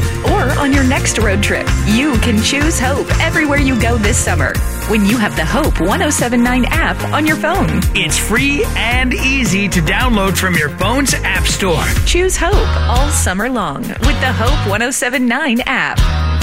or on your next road trip. You can choose Hope everywhere you go this summer when you have the Hope 1079 app on your phone. It's free and easy to download from your phone's app store. Choose Hope all summer long with the Hope 1079 app.